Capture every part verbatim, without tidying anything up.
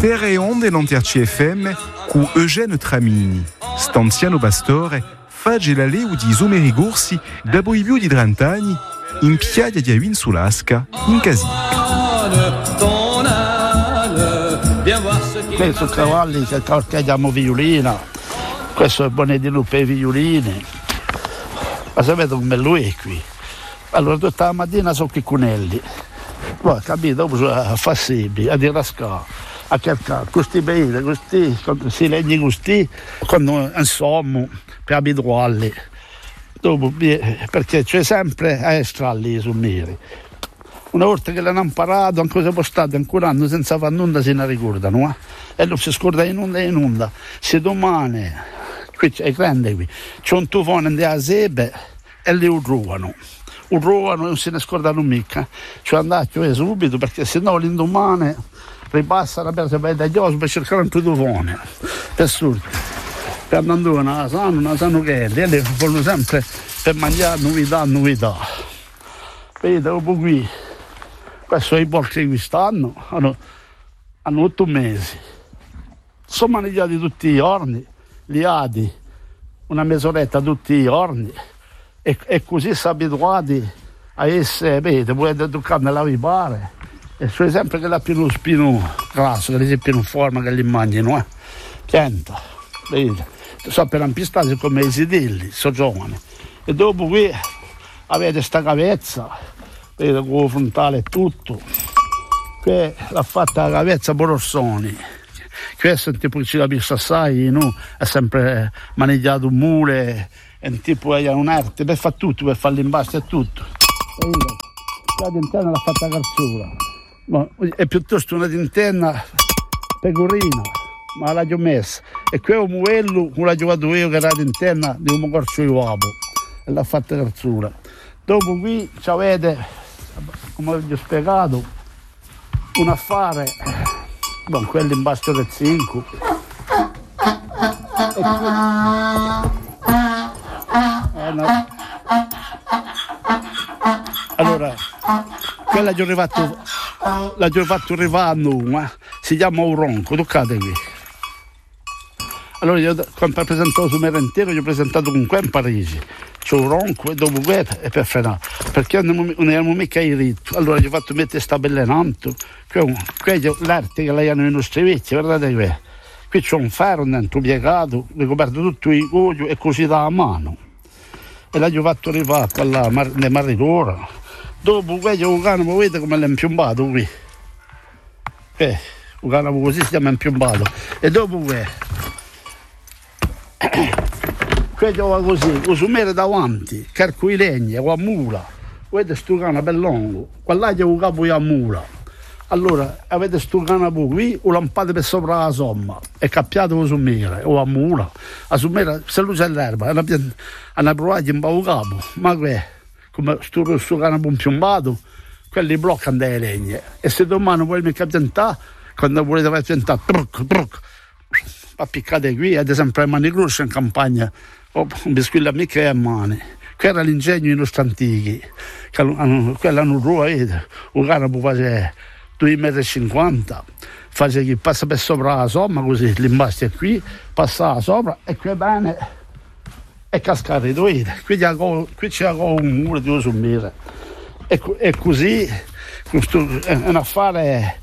Terre e onde non T R C F M cu Eugène Tramini. Stanziano Bastore fagge la leu di Isomeri Gorsi da boibiu di trent'anni in piaglia di Avin sull'Asca in Casi. Questi sono cavalli che calcaggiamo violina, questo è Bonedino per i violini. Ma sapete come lui è qui? Allora tutta la mattina sono qui cunelli, poi capito, dopo a fassibili, a dirascare, a cercare questi bei, questi, questi legni questi, quando insomma, per abituarli, dopo, perché c'è sempre a estrarli su neri. Una volta che l'hanno imparato, ancora siamo stati ancora anno senza fare nulla, se ne ricordano, eh? E non si scorda in onda e in onda. Se domani, qui è grande qui, c'è un tufone nella sebe e li urruano. Urruano e non se ne scordano mica. Cioè andate subito, perché sennò l'indomani ripassano per sapere dagli osi per cercare un tufone. Per assurdo. Per andare una sanno, una sanno che è, e fanno sempre per mangiare novità, novità. Vedete, dopo qui. Questo è i porci che qui stanno, hanno, hanno otto mesi. Sono mangiati tutti i giorni, li adi, una mezz'oretta tutti i giorni, e, e così si abituati a essere, vedete, potete toccare nella vipare, e c'è sempre che l'ha più spino grasso, che li più in forma, che li mangiano, eh. Pianta, vedete, sono appena impistati come i sidilli, sono giovani. E dopo qui avete sta cavezza, vedete con il frontale e tutto, che l'ha fatta la cavezza Borossoni, questo è un tipo che ci capisce assai, no? È sempre maneggiato un mule, è un tipo che ha un'arte per fare tutto, per fare l'imbasto e tutto. Vedete, la dintenna l'ha fatta calzura, ma è piuttosto una dintenna pecorina, ma l'ho messa, e qui è un muello che l'ho giocato io, che era la dintenna di un corso di uovo, e l'ha fatta calzura. Dopo qui ci avete, come vi ho spiegato, un affare, bon, quello in basso del cinque. Eh, no. Allora, quella che ho fatto, la che ho fatto arrivare, eh? Si chiama Uronco, toccate qui. Allora io quando ho presentato su Merentero, gli ho presentato con qua in Parigi. C'è un ronco e dopo questo è per frenare, perché non eravamo mica in ritmo. Allora gli ho fatto mettere sta bellenanto, qui è l'arte che lei hanno i nostri vecchi, guardate qui. Qui c'è un ferro dentro piegato, ricoperto tutto i coglio e così da mano. E l'ho fatto rifatto là, le maritora. Dopo questo il canavo, vedete come l'è impiombato qui. Eh, il canavo così si chiama impiombato. E dopo questo. Questo va così, con su mare davanti, carco i legni, o a mula, vedete sto cane bellongo, qua c'è un capo a mula. Allora avete sto cane qui, o lampate per sopra la somma, e cappiate con su mare, o a mula. A su mare, se lui c'è l'erba, hanno provato in un capo, ma qui, come sto, sto cane piombato, quelli bloccano delle legne. E se domani vuoi mi capitare, quando volete fare piantare, truc, truc, ma piccate qui, avete sempre le mani grosse in campagna. Oh, un biscuit mica è a mani. Quello era l'ingegno dei nostri antichi. Quello hanno ruoto, un cane può fare due metri e cinquanta, face che passa per sopra la somma, così l'imbasto è qui, passa sopra e qui bene e cascare due. Qui c'è un muro di uso mire. E, e così è un affare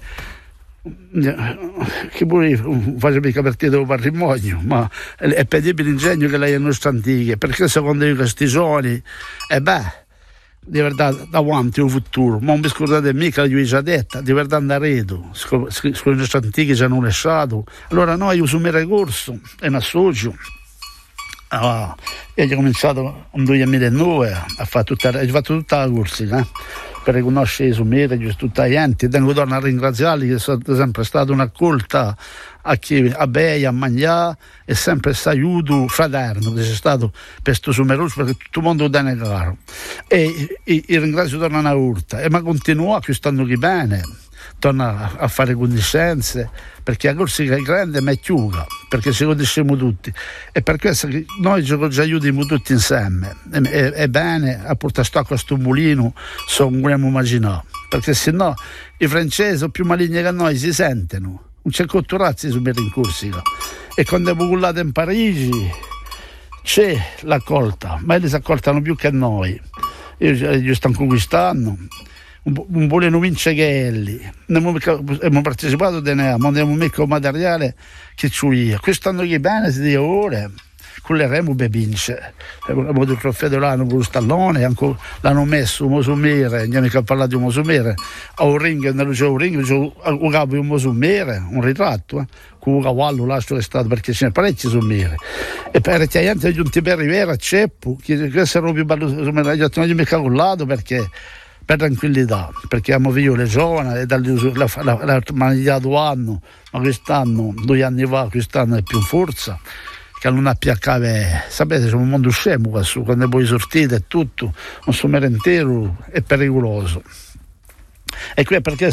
che pure faccio mica partire dopo patrimonio, ma è per l'ingegno che lei è nostra antica, perché secondo io questi giovani e beh di verità davanti un futuro, ma non vi scordate mica, io ho già detto, di verità andare con i nostri antichi ci hanno lasciato. Allora noi usiamo il corso e un associo. Ah, io ho cominciato nel duemilanove a fare tutta, ho fatto tutta la corsa, eh? Per riconoscere i summeri, tutta la gente. Tengo torno a ringraziarli, che sono sempre stata un'accolta a chi a bere, a mangiare, e sempre questo aiuto fraterno che c'è stato per questo sumeroso, perché tutto il mondo lo tiene caro. E il ringrazio torna una volta, e ma continua acquistando chi bene, torna a fare conoscenze, perché la corsa che è grande ma è chiusa, perché ci conosciamo tutti, e per questo che noi ci aiutiamo tutti insieme. È bene a portare sto a questo mulino, so non vogliamo immaginare, perché sennò i francesi più maligni che noi si sentono, non c'è cotturazzi su in Corsica. E quando abbiamo cullato in Parigi c'è l'accolta, ma li si accoltano più che noi. Io, io sto conquistando, un, un voleno vince che elli. Abbiamo partecipato da ne, ma abbiamo messo materiale che c'è. Quest'anno che bene si dice ora. Con le remo be vince, abbiamo il trofeo dell'anno con lo stallone, anche l'hanno messo un mosumere, non è che ha parlato di un mosumere, a un ring, non c'è un ring, c'è un capo di un mosumere, un ritratto, eh, con un cavallo là è stato, perché ce ne parecchi mosumere. E per la gente giunti per Rivera, Ceppo, che questo era più bello, non gli mi cavolato perché per tranquillità, perché abbiamo visto le giovani e l'ha mangiato anno, ma quest'anno, due anni fa, quest'anno è più forza. Che non ha più a cave, sapete, c'è un mondo scemo qua su, quando poi sortite e tutto, un somero intero è pericoloso. E qui è perché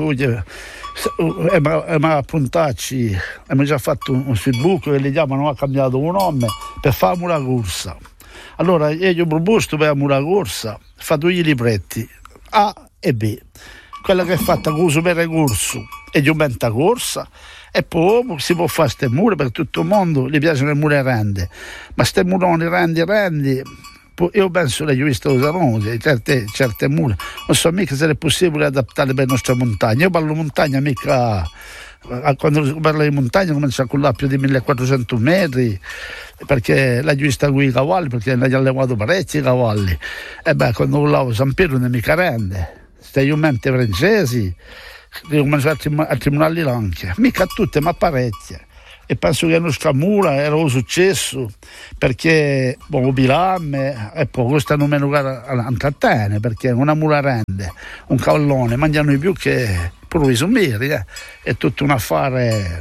ma appuntarci, abbiamo già fatto un Facebook che li chiamano, ha cambiato un nome per fare una corsa. Allora io ho proposto per una corsa, fa due libretti, A e B. Quella che è fatta con uso per corso e giumenta corsa, e poi si può fare queste mura, per tutto il mondo gli piacciono le mura rendi, ma queste muroni rendi rendi io penso che io ho visto usano certe, certe mura, non so mica se è possibile adattare per le nostre montagne. Io parlo montagna mica, quando parlo di montagna comincia a cullare più di millequattrocento metri, perché la giusta qui i cavalli, perché ne ho allevato parecchi cavalli, e beh, quando cullavo San Piero non mica rende, queste giumenti francesi come al tribunale anche, mica tutte ma parecchie, e penso che la nostra mura era un successo perché buon bilame e poi costano meno a trattare, perché una mura rende un cavallone mangiano di più che pure i sommeri, eh. È tutto un affare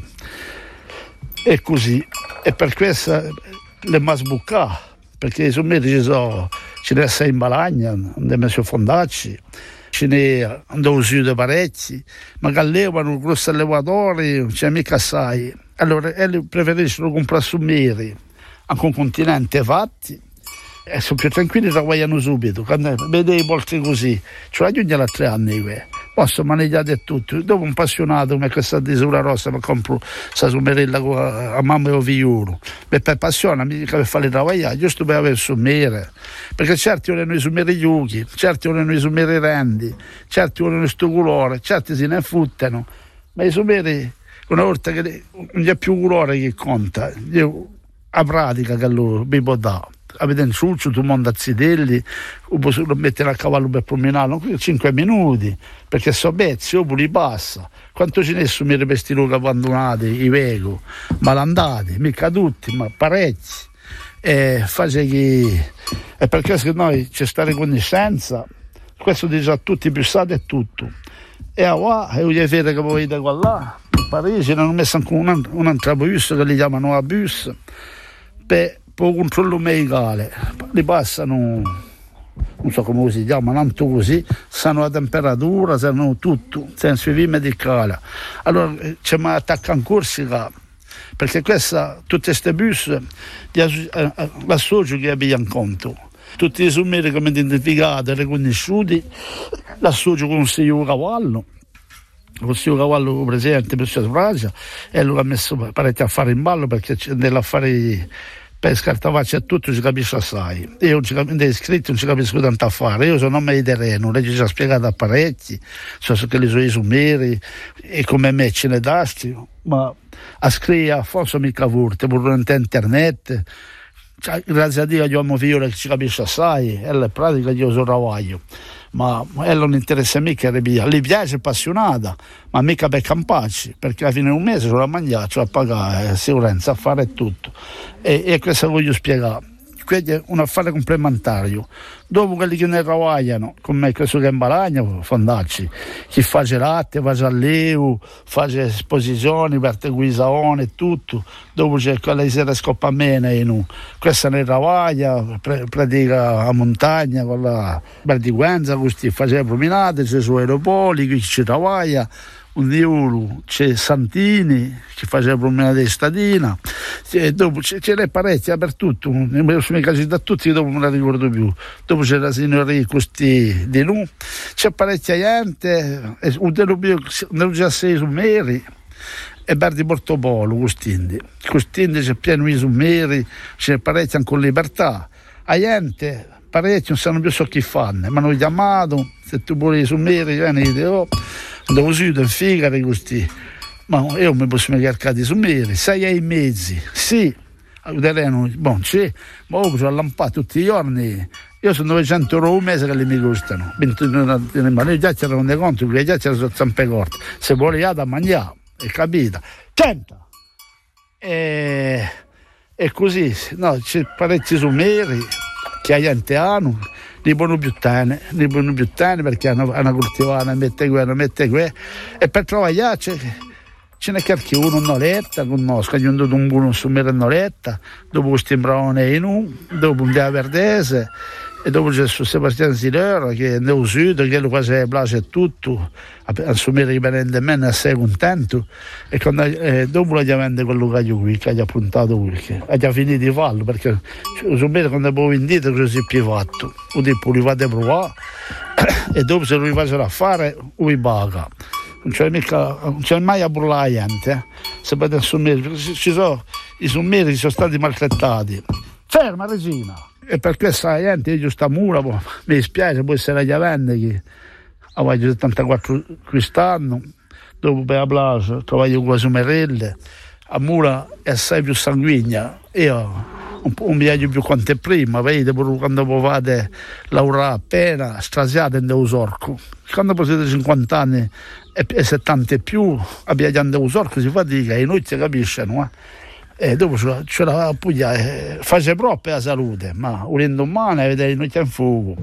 e così, e per questo le masbucà, perché i sommeri ci sono, ce ne sei in Balagna, hanno messo fondacci, ce ne andavo su da parecchi, ma che allevano grossi allevatori, non c'è mica assai. Allora elli preferiscono comprare sommeri anche un continente fatti e sono più tranquilli, lavorano subito. Quando vede i volti così, cioè aggiunge a tre anni qui. Posso maneggiare tutto. Dopo un passionato come questa di Sura Rossa, mi compro questa sommerella a mamma e o figliolo. E per passione mi dica per fare lavorare, giusto per avere il sommere. Perché certi vogliono i sommeri gli certi vogliono i sommeri rendi, certi vogliono questo colore, certi se ne futtano. Ma i sommeri, una volta che non c'è più colore che conta, io, a pratica che loro mi può dare. Avete un ciuccio, tu monta a zidelli, lo mettere a cavallo per promenare, cinque minuti, perché so pezzi, oppure li passa. Quanto ce ne sono per questi luoghi abbandonati, i vego, malandati, mica tutti, ma parecchi. E face che, e perché se noi c'è sta riconoscenza, questo dice a tutti, più state e tutto. E a qua, e voglio vedere che voi vedete qua là, in Parigi, hanno messo anche un, un altro bus che li chiamano a bus, per poi controllo medicale, li passano, non so come si chiama, tanto così, sanno la temperatura, sanno tutto, senza il medicale. Allora c'è mai attacca in Corsica, perché questa, tutte queste bus, l'associo che abbiamo in conto. Tutti i sommeri come identificati e riconosciuti, l'associo con un signor cavallo, con il signor cavallo presente per la Francia, e lui ha messo parecchi affari in ballo, perché nell'affare per scartavacci e tutto ci capisco assai. Io non ci iscritto, non ci capisco tanto a fare. Io sono nome di terreno, lei ci ha spiegato a parecchi, so che li sono i sommeri e come me ce ne dasti, ma a scrivere forse mica forte, pure internet. Cioè, grazie a Dio io ho un figlio che ci capisce assai, e la pratica io so lavoraio, ma a lei non interessa mica, gli piace, è appassionata, ma mica per campacci, perché alla fine di un mese c'ho da mangiare, c'ho da pagare, sicurezza, a fare tutto. E, e questo voglio spiegare. Quindi è un affare complementario. Dopo quelli che ne lavorano, come questo che è in Balagna, fondacci, chi fa latte, fa allievo, fa esposizioni, parte guisaone e tutto. Dopo c'è quella di sera scoppamena, questa ne lavora, pre- pratica a montagna, con la perdiquenza, questi faceva promenate, c'è su aeropoli, qui ci lavora. Un diuro c'è Santini che faceva promenade di stadina, e dopo c'è, c'è le parecchie per tutto, mi sono casi da tutti, dopo non la ricordo più. Dopo c'è la signoria questi di nu, c'è parecchia gente, non già sei sommeri, e Berdi Portopolo, quest'indi. Quest'indi c'è pieno di summeri, c'è parecchio con libertà. A gente, parecchio non sanno più so chi fanno, mi hanno chiamato, se tu vuoi i summeri, vieni e dico, oh, devo uscire in figare questi. Ma io mi posso cercare di summeri, sei ai mezzi, sì, bon, sì, ma io ho lampato tutti i giorni. Io sono novecento euro un mese che li mi costano, ma io già ci rendo conto che già c'era sono zampe corte, se vuole da mangiare, è capito? Cento! E, e così, no, c'è parecchi summeri che la gente hanno, li buono più tane, li buono più tane perché hanno, hanno coltivato, mette quello, mette quello, e per trovare c'è, ce n'è che uno un'oretta, conosco, gli ho dato un buono summero un'oretta, dopo questo imbrone in un, dopo un dia verdese, e dopo c'è Sebastiano Silero che è nel sud, che lo quasi piace tutto, a assumere i benende meno, assai contento, e quando, eh, dopo la vende quello che io qui, che ha puntato qui, che ha già finito di farlo, perché assumere quando poi vendito così è più fatto, o tipo li fate provare, e dopo se lo faccio a fare, lo paga. Non c'è mica, non c'è mai a burlare la gente, eh? Se potete assumere, ci sono, i summeri sono stati maltrattati. Ferma Regina! E per questa gente io sta mura, boh, mi dispiace, poi se la chiavende che avevo settantaquattro quest'anno, dopo per la plage trovaio quasi merelle, a mura è assai più sanguigna, io un, un viaggio più quanto prima, vedi, quando poi vado lavorare appena, strasiate in usorco, quando poi siete cinquanta anni e, e settanta e più, abbiamo usorco si fatica e noi ci capiscono, eh. E dopo ce la puglia, eh, face proprio la salute, ma volendo male vedere noi c'è in fuoco.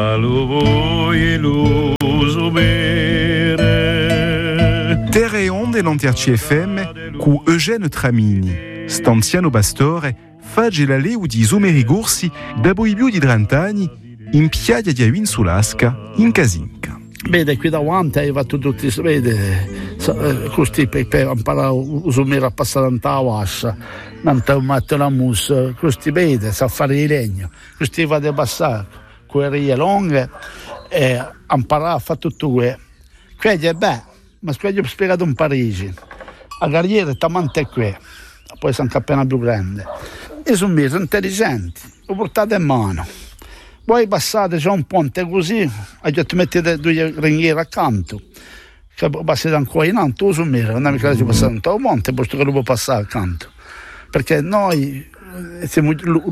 Terre e onde l'Anterci F M cu Eugène Tramini, Stanziano Bastore, fagge la leu di Isomeri Gursi, da boibio di trent'anni, in piaglia di Avinsulasca, in Casinca. Vede, qui davanti hai fatto tutti, vede, questi per imparare a usare a passare da la vascia, non ti mette la mousse, questi vede, sa fare di legno, questi vado a passare con le righe lunghe e imparare a fare tutto questo. Quindi è beh, ma quello ho spiegato in Parigi, la carriera è talmente qui, poi sono appena più grande. E sono miei, sono intelligenti, lo portate in mano. Poi passate, c'è un ponte così, e già ti mettete due ringhiere accanto, che passate ancora in alto, tu su me, non mi piace passare un ponte, posto che lo può passare accanto. Perché noi, siamo,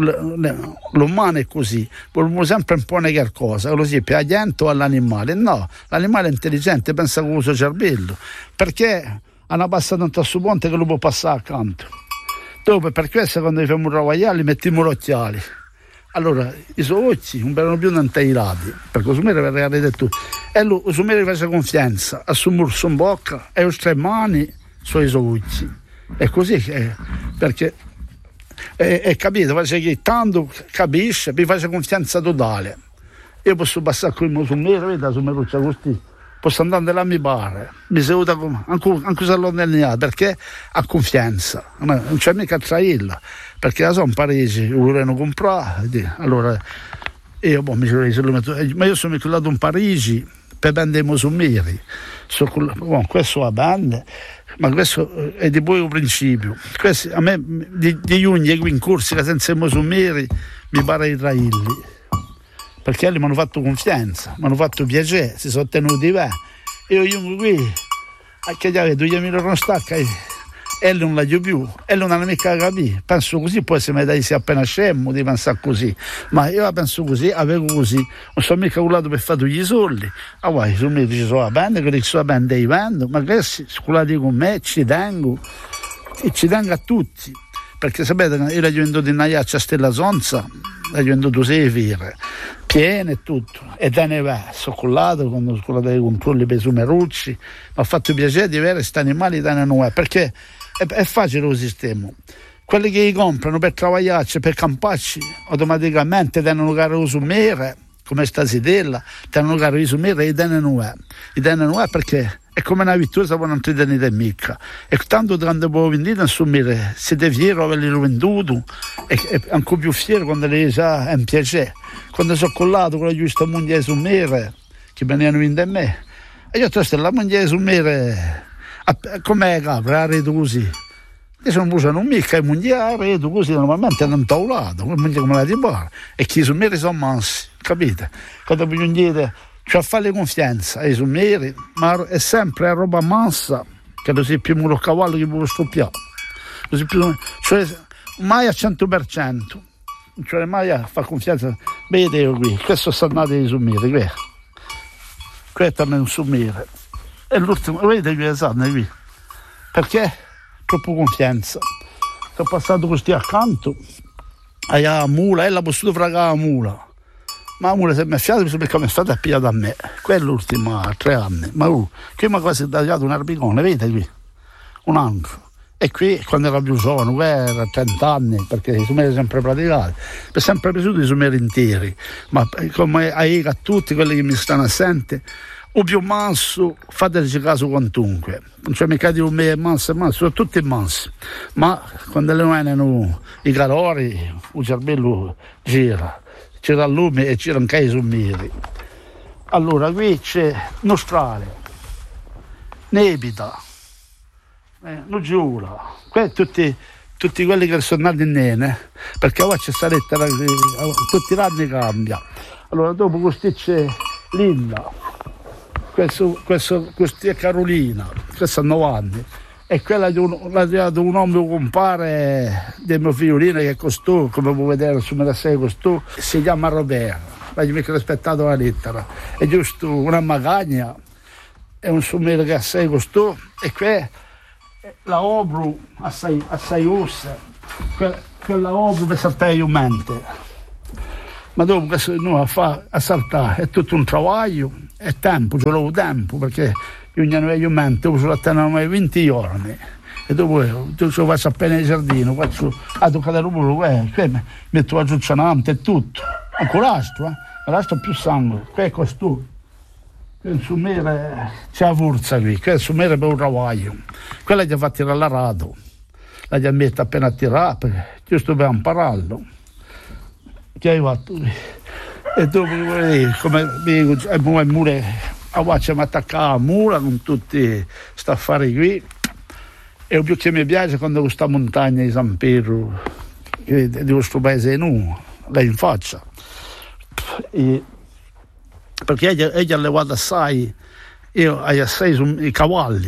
l'umano è così, vogliamo sempre imponere qualcosa, così per la gente o all'animale. No, l'animale è intelligente, pensa con il suo cervello, perché hanno passato tanto su ponte che lo può passare accanto. Dopo, per questo, quando li facciamo travagliare, li mettiamo gli occhiali. Allora, i suoi occhi non erano più intagliati, perché il sumere aveva detto, e lui, il sumere faceva confianza, assumere su in bocca e le tre mani sui suoi occhi. È così, eh, perché, è, è capito, faceva che tanto capisce, mi faceva confianza totale. Io posso passare con il sumere, vedi, la sumeruccia così, posso andare là mi pare, mi seduta anche, anche se l'ho negnato, perché ha confianza, non c'è mica a trairla. Perché la sono in Parigi, volevano comprare, allora io boh, mi sono messo, ma io sono messo in Parigi per vendere i musulmani, so, boh, questo va bene, ma questo è di poi il principio, questo, a me di, di giugno qui in corsi senza i musulmani mi pare di trairli, perché mi hanno fatto confianza, mi hanno fatto piacere, si sono tenuti bene, io io qui, che già vedo, io mi non stacca, e lui non la dico più, e lui non l'ha mica capito, penso così, poi se mi dai sia appena scemo di pensare così, ma io la penso così, avevo così, non sono mica culato per fare gli soldi, ah guai, su me ci sono bene, che ci sono bene dei vendo, ma che sculati con me, ci tengo, e ci tengo a tutti, perché sapete, io la venduto in Naiaccia a Stella Sonza, la venduto sei fire, piene e tutto, e da ne va, sono cullato, quando sono cullato i controlli per i sumerucci, mi ha fatto piacere di avere questi animali da ne va, perché è, è facile lo sistema. Quelli che li comprano per travagliarci, per camparci, automaticamente danno un caro su mere, come sta sidella, danno un caro su mere e danno va. I danno va perché è come una vittoria quando non ti danno mica. E tanto quando poi vendete a sumire, siete fieri di averli venduto, e, e ancora più fieri quando li sa, è un piacere. Quando sono collato con la giusta moglie su mere, che venivano in da me, e io ho la moglie su mere, Come capra, a redo così. E sono usano mica i mondiali, a redo così, normalmente hanno intaulato, come la di bar. E chi sono meri sono mansi, capite? Quando bisogna cioè fare confianza ai sommeri, ma è sempre a roba mansa, che lo si più lo cavallo che può stoppiare. Cioè, mai al cento per cento. Cioè mai a fare confianza. Vedete qui, questo sta andando ai sommeri, qui. Questo è un sommere. E l'ultimo, vedete qui, esatto, qui. Perché? Troppo confianza. Sono passato così accanto, alla mula, e l'ha potuto fregare la mula. Ma la mula si è meffiata perché mi è stata pigliata a me. Quello è l'ultimo, tre anni. Ma uh, qui mi ha quasi tagliato un arbicone, vedete qui? Un altro. E qui quando era più giovane, qui era trenta anni, perché i sumeri sempre praticati, per sempre piaciuto i sumeri interi, ma come a tutti quelli che mi stanno assenti, o più manso, fateci caso quantunque, non c'è mica di un me manso e manso, sono tutti mansi, ma quando le vengono i calori, il cervello gira, gira il lume e gira anche i sumeri. Allora qui c'è Nostrale, Nebita, Eh, non giura, tutti, tutti quelli che sono nati in nene, perché ora c'è sta lettera, tutti i anni cambia. Allora dopo questi c'è Linda, questo, questo, questi è Carolina, questi hanno nove anni, e quella di un, la di un uomo compare del mio figlio che è costù, come può vedere su me sei costù, si chiama Roberto, ma gli mica rispettato la lettera, è giusto una magagna, è un sommiere che ha sei costù, e qui la obru assai, assai ussa, que, quella obru per saltare in mente, ma dopo questo noi a, fa, a saltare è tutto un travaglio, è tempo, ce l'ho tempo, perché io non ho in mente, dopo ce l'ho tenuto venti giorni, e dopo io faccio appena il giardino, faccio a toccare il muro, metto la giuccianante e tutto, ancora l'astro, eh? L'astro più sangue, qui è costù. Il sumere c'è la forza qui, il sumere per un travaglio, quella gli ha fatto tirare l'arado, la gli ha messo appena a tirare, perché giusto per impararlo, che hai fatto? E dopo come dico, il mure, a faccia mi attaccava a mura con tutti questi affari qui, e il più che mi piace quando questa montagna di San Pietro, di questo paese nu, lei in faccia. E, perché egli ha levato assai, io ho assai i cavalli,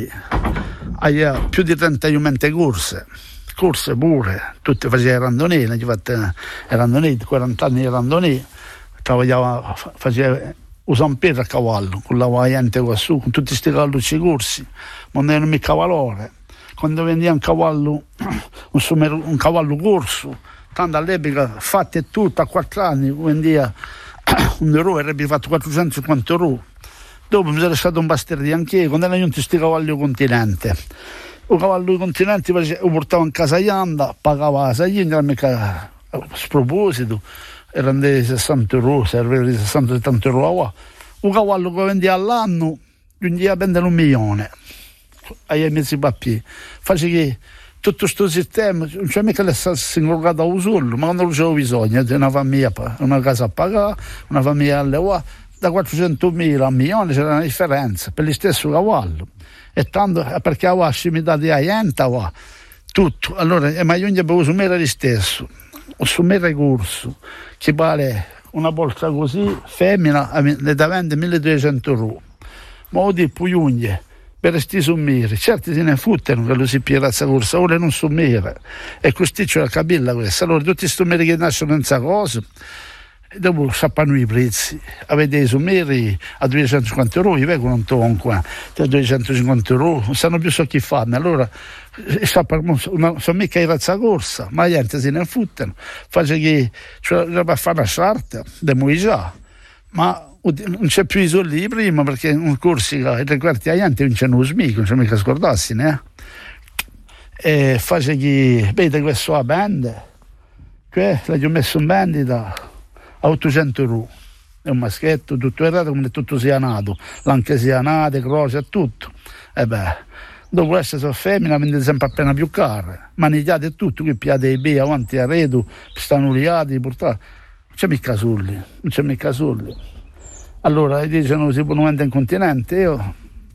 ho più di trenta corse, corse pure, tutte faceva randonee, i randonee, quaranta anni di randonee, lavorava, faceva un San Pietro a cavallo, con la gente qua su, con tutti questi cavallucci corsi, ma non erano mica valore. Quando veniva un cavallo, un, sommer, un cavallo corso, tanto all'epoca fatto e tutto, a quattro anni, veniva un euro, avrebbe fatto quattrocentocinquanta euro. Dopo mi sono stato un basterdi anche io, quando erano questi cavalli continente. Il cavallo continente lo portavo in casa Ianda, pagava la saglia, non mica a sproposito, erano dei sessanta euro, serveva di sessanta settanta euro. Un cavallo che vendeva all'anno, giungeva a vendere un milione, ai mesi papier. Faccio che tutto questo sistema, non c'è mica l'essersi ingorgato a usurlo, ma quando non c'avevo bisogno di una famiglia, una casa a pagare, una famiglia allevare, da quattrocentomila a un milione c'era una differenza per lo stesso cavallo. E tanto perché aveva scimità di gente, aveva tutto. Allora, ma io non avevo assumere lo stesso, assumere corso, che vale una bolsa così, femmina, le da vendere milleduecento euro. Ma ho detto, poi per questi sommeri, certi se ne fottono che lo si pia la corsa, ora non sommere, e questi c'è la cabella questa. Allora tutti i sommeri che nascono in questa cosa, e dopo sappano i prezzi, avete i sommeri a duecentocinquanta euro, io vengo non tonco qua, a duecentocinquanta euro, non sanno più so chi fanno, allora non so mica in razza corsa, ma la gente se ne fottono, faccio che cioè, per fare una charta, devo già, ma non c'è più i soldi prima perché in Corsica i tre quarti di gente non c'è uno smico, non c'è mica scordarsi, né? E faccio che vede questo a band, che l'ho messo in vendita a ottocento euro, è un maschetto tutto errato come tutto sia nato, l'anche sia nato, croce e tutto, e beh, dopo essere so femmina vende sempre appena più care, manigliate e tutto, qui piate i bei avanti a redo, stanno liati, portati, non c'è mica soldi, non c'è mica soldi. Allora dicono si può vendere in continente, io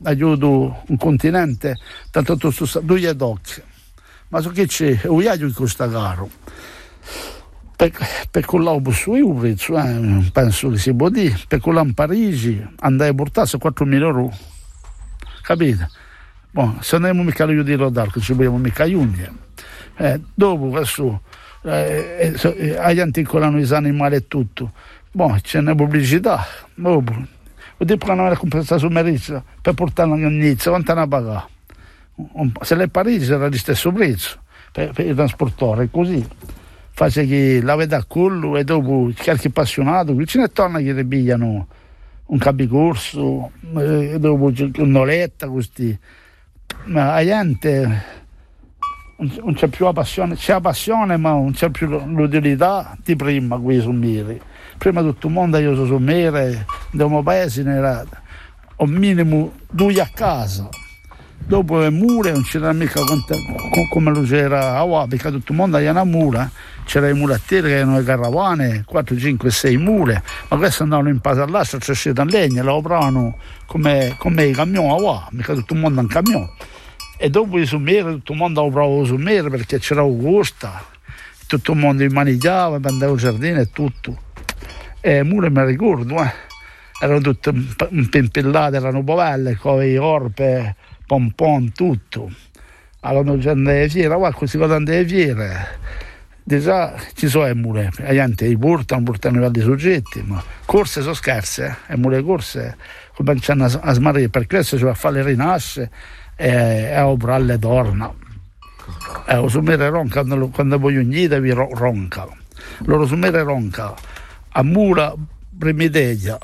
aiuto un continente, tanto tu sto due doc. Ma so che c'è, un viaggio che costa caro. Per, per quello su io prezzo, eh, penso che si può dire, per quello a Parigi andai a portare quattromila euro. Capite? Bon, se non abbiamo mica io di rodare, che ci abbiamo mica giunti. Eh, dopo questo eh, eh, agli anticolano i animali e tutto. Bon, c'è una pubblicità. Dopo, vuol prendere la compensazione merizia per portarla in Nizza, quanto ne pagare? Se l'è Parigi era lo stesso prezzo per, per il trasportatore, così face che la vede a collo e dopo qualche appassionato qui ce ne torna che ripigliano un capicorso e dopo un'oletta questi, ma la gente non c'è più la passione, c'è la passione ma non c'è più l'utilità di prima qui su Miri. Prima tutto il mondo io sono su Miri, nel mio paese era un minimo due a casa. Dopo le mura non c'era mica come lo c'era a Wabica, tutto il mondo aveva una mura, c'era i mulattieri che erano le caravane, quattro, cinque, sei mure, ma queste andavano in paese all'astro, c'era in legno, la operavano come, come i camioni a Wabica, mica tutto il mondo in camion. E dopo i summeri, tutto il mondo operava summeri perché c'era Augusta, tutto il mondo immanigava, andava al giardino e tutto. E le mure mi ricordo, eh, erano tutte pimpillate, erano belle, con i orpe, pompon, tutto. Allora gente delle fiere, qua questi cose delle fiere, già ci sono le mure, la gente li portano, portano i vari soggetti, ma corse sono scarse, eh? Le mure corse cominciano a, a smarrire, per questo ci va a fare le rinasce e a operare le torna. E lo sumere ronca, quando, quando voglio unire vi ronca. Loro sumere ronca, a mura primideglia,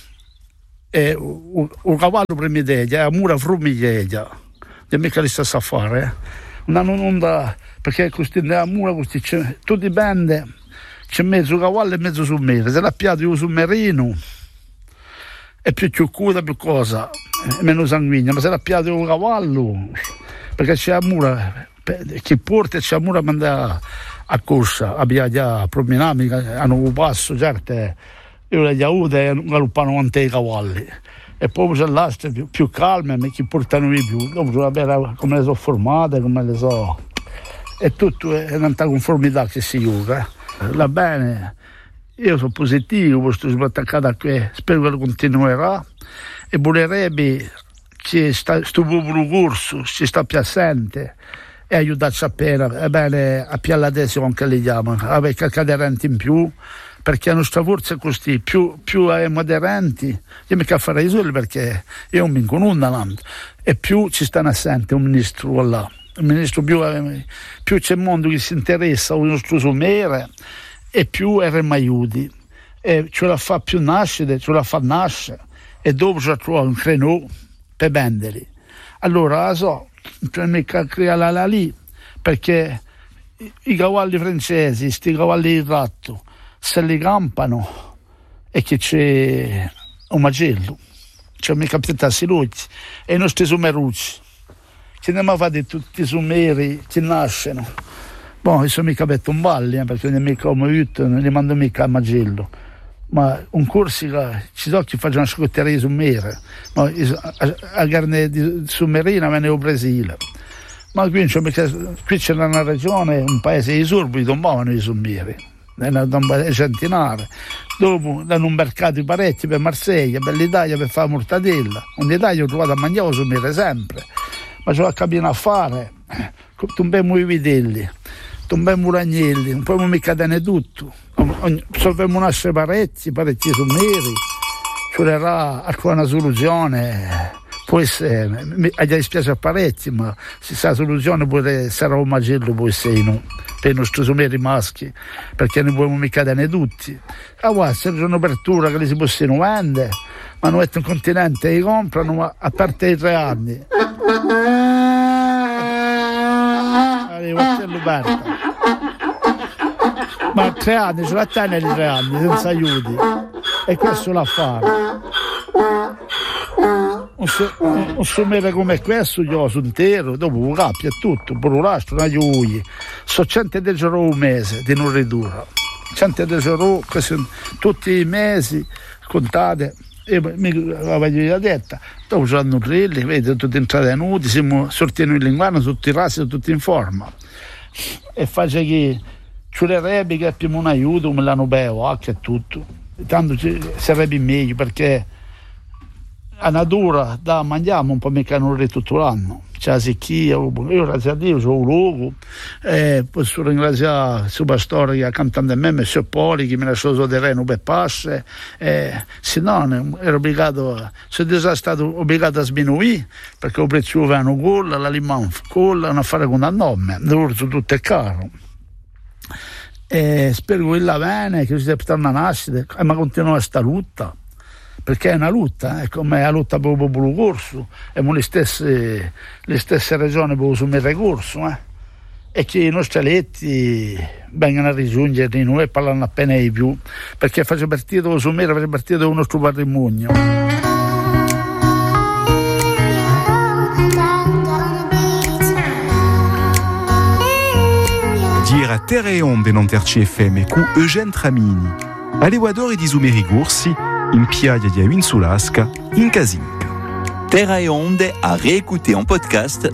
e un cavallo primideglia, e a mura frumiglia, e mica li stessa a fare, eh? Una non da, perché questi nella mura, questi tu dipende, c'è mezzo cavallo e mezzo summere, se l'appiato io summerino è più ciuccuta, più cosa, è meno sanguigna, ma se l'appiato io cavallo, perché c'è la mura, chi porta c'è la mura manda a corsa, a piaggia, a promenare, hanno un passo, certe, io le aiuto e galoppano ante i cavalli. E poi c'è l'asta più, più calme, ma chi portano di più, dopo bisogna vedere come le sono formate, come le so. E tutto è una conformità che si usa. Va bene, io sono positivo, sto attaccato a qui, spero che lo continuerà e volerebbe che questo popolo corso ci sta più assente e aiutarci appena, è bene a più adesso anche li chiamano, avere qualche aderente in più, perché la nostra forza è così, più, più abbiamo aderenti, io mica farei solo perché io non vinco nulla, e più ci stanno assenti un ministro là, un ministro più, più c'è un mondo che si interessa al nostro somere e più erano aiuti, e ce la fa più nascere, ce la fa nascere, e dopo ci trova un crenò per venderli. Allora, so, non c'è mica creare la lì, perché i, i cavalli francesi, sti cavalli di tratto, se li campano e che c'è un macello, c'è mica piantarsi luci, e i nostri sumerucci, che ne abbiamo fatti tutti i sumeri che nascono. Boh, io sono mica petto un balli, eh, perché non è mica un aiuto, non li mando mica a macello. Ma un Corsica ci so che faccio una scotteria di sumere, ma a, a, a carne di summerina me ne ho presile. Ma qui, qui c'è una regione, un paese di sorbi, tombavano i summeri, nelle centinaia. Dopo danno un mercato di parecchi per Marsiglia, per l'Italia, per fare mortadella. In Italia ho trovato a mangiare summere sempre, ma ce l'ho capito a fare, tombiamo i vitelli, tombiamo i ragnelli, non possiamo mica tenere tutto. Solviamo nascere parecchi, parecchi summeri, ci vorrà una soluzione. Può essere, mi dispiace parecchio, ma se sa soluzione può essere un macello, può essere no, per i nostri someri maschi, perché ne possiamo mica tenere tutti. Ah, guarda, se c'è un'apertura che li si possono vendere, ma non è un continente, li comprano a parte i tre anni. Arriva Luberta. Ma tre anni, ce la tenere tre anni, senza aiuti. E questo l'affare. Un, so, un somere come questo io sono intero, dopo un cappio e tutto, per un rastro, una guglia. So centodieci euro un mese di non ridurre, centodieci euro tutti i mesi contate e mi avevo detto, sto usando un rille, vedi, tutti entrati nudi, siamo sortendo in linguano, tutti i razzi, tutti in forma. E faccio che ci le rebi che abbiamo un aiuto, me l'hanno bevo, anche e tutto. Tanto ci, sarebbe meglio, perché a natura da mangiamo un po' meccanore tutto l'anno, c'è la secchia, io grazie a Dio ho un luogo, eh, posso ringraziare il suo pastore che ha cantato a me, Messer Poli, che mi ha lasciato il terreno per passe, eh, se no ero obbligato, sono stato obbligato a sminuire, perché ho prezzo avevano colla, la limone colla, un affare con la nome, l'orzo tutto è caro. E spero che la bene, che si deve una nascita, ma continua questa lotta, perché è una lotta, è come la lotta per il popolo corso, abbiamo le stesse, le stesse ragioni per assumere il corso, eh? E che i nostri eletti vengano a raggiungere noi e parlano appena di più, perché faccio partito con assumere, faccio partito del nostro patrimonio. Dire Terra e Onde non Terci F M cu Eugène Tramini. All'Equador di Zumeri Gursi, in Piaglia di Avinsulasca, in Casinca. Terra e Onde a réécouter en podcast